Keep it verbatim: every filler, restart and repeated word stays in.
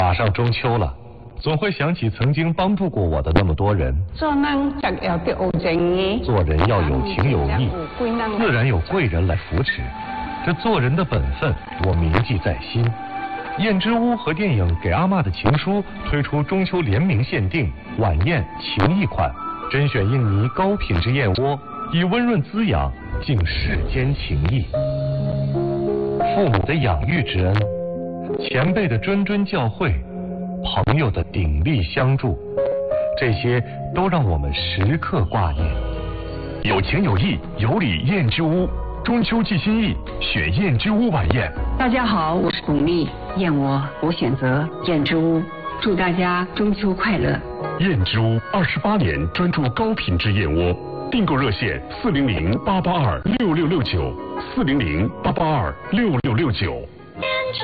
马上中秋了，总会想起曾经帮助过我的那么多人。 做人就要有情义， 做人要有情有义，自然有贵人来扶持。这做人的本分，我铭记在心。燕之屋和电影《给阿嬷的情书》推出中秋联名限定晚宴情谊款，甄选印尼高品质燕窝，以温润滋养敬世间情谊。父母的养育之恩，前辈的谆谆教诲，朋友的鼎力相助，这些都让我们时刻挂念。 有情有义，有礼燕之屋，中秋寄心意，选燕之屋晚宴。 大家好，我是巩俐，燕窝我选择燕之屋，祝大家中秋快乐。 燕之屋二十八年专注高品质燕窝，订购热线四零零八八二六六六九，四零零八八二六六六九。 燕之